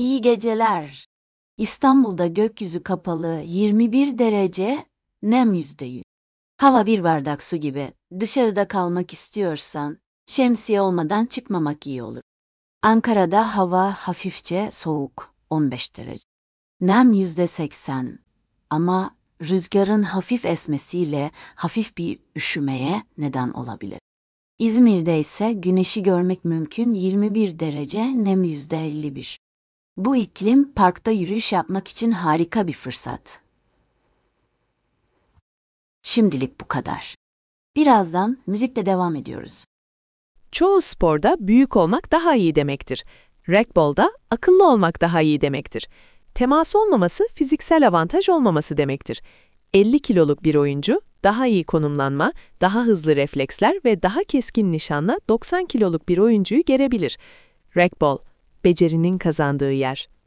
İyi geceler. İstanbul'da gökyüzü kapalı, 21 derece, nem %100. Hava bir bardak su gibi. Dışarıda kalmak istiyorsan, şemsiye olmadan çıkmamak iyi olur. Ankara'da hava hafifçe soğuk, 15 derece. Nem %80. Ama rüzgarın hafif esmesiyle hafif bir üşümeye neden olabilir. İzmir'de ise güneşi görmek mümkün, 21 derece, nem %51. Bu iklim parkta yürüyüş yapmak için harika bir fırsat. Şimdilik bu kadar. Birazdan müzikle devam ediyoruz. Çoğu sporda büyük olmak daha iyi demektir. Racquetball'da akıllı olmak daha iyi demektir. Temas olmaması fiziksel avantaj olmaması demektir. 50 kiloluk bir oyuncu daha iyi konumlanma, daha hızlı refleksler ve daha keskin nişanla 90 kiloluk bir oyuncuyu gerebilir. Racquetball, becerinin kazandığı yer.